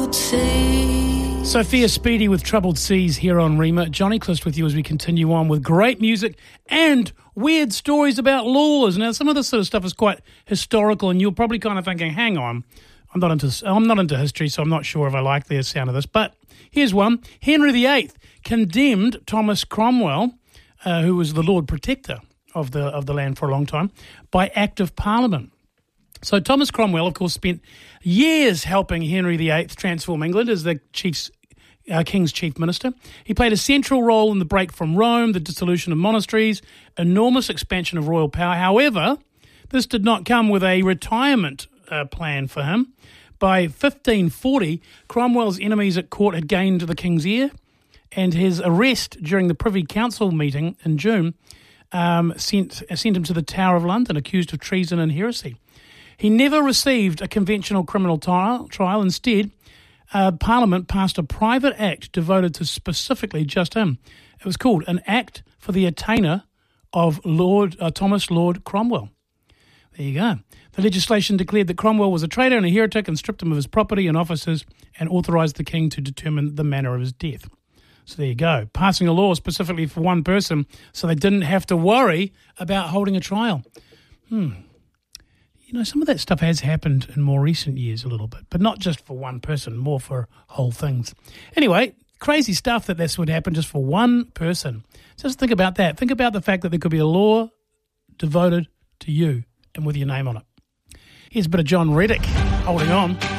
seas. Sophia Speedy with Troubled Seas here on Rima. Johnny Clist with you as we continue on with great music and weird stories about laws. Now, some of this sort of stuff is quite historical, and you're probably kind of thinking, hang on, I'm not into history, so I'm not sure if I like the sound of this. But here's one. Henry VIII condemned Thomas Cromwell, who was the Lord Protector of the land for a long time, by Act of Parliament. So Thomas Cromwell, of course, spent years helping Henry VIII transform England as the King's chief minister. He played a central role in the break from Rome, the dissolution of monasteries, enormous expansion of royal power. However, this did not come with a retirement plan for him. By 1540, Cromwell's enemies at court had gained the king's ear, and his arrest during the Privy Council meeting in June sent him to the Tower of London, accused of treason and heresy. He never received a conventional criminal trial. Instead, Parliament passed a private act devoted to specifically just him. It was called an Act for the Attainder of Thomas Lord Cromwell. There you go. The legislation declared that Cromwell was a traitor and a heretic and stripped him of his property and offices and authorised the king to determine the manner of his death. So there you go. Passing a law specifically for one person so they didn't have to worry about holding a trial. You know, some of that stuff has happened in more recent years a little bit, but not just for one person, more for whole things. Anyway, crazy stuff that this would happen just for one person. Just think about that. Think about the fact that there could be a law devoted to you and with your name on it. Here's a bit of John Reddick, Holding On.